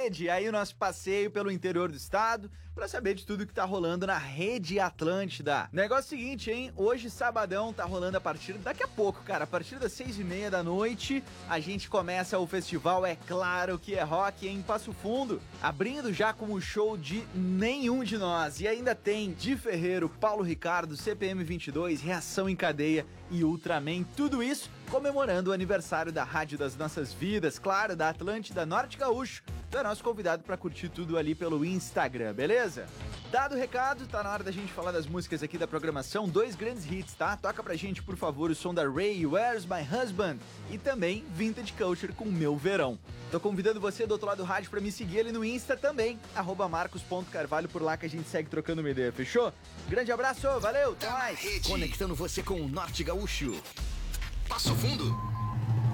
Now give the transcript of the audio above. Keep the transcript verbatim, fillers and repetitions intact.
rede aí o nosso passeio pelo interior do estado pra saber de tudo que tá rolando na Rede Atlântida. Negócio seguinte, hein? Hoje, sabadão, tá rolando a partir daqui a pouco, cara. A partir das seis e meia da noite, a gente começa o festival É Claro Que É Rock em Passo Fundo, abrindo já com o show de Nenhum de Nós. E ainda tem Di Ferreiro, Paulo Ricardo, C P M vinte e dois, Reação em Cadeia e Ultraman. Tudo isso comemorando o aniversário da Rádio das Nossas Vidas, claro, da Atlântida Norte Gaúcho. Tu é nosso convidado pra curtir tudo ali pelo Instagram, beleza? Dado o recado, tá na hora da gente falar das músicas aqui da programação. Dois grandes hits, tá? Toca pra gente, por favor, o som da Ray, Where's My Husband? E também Vintage Culture com Meu Verão. Tô convidando você do outro lado do rádio pra me seguir ali no Insta também, arroba marcos ponto carvalho, por lá que a gente segue trocando uma ideia, fechou? Grande abraço, valeu, até mais! Conectando você com o Norte Gaúcho. Passo Fundo.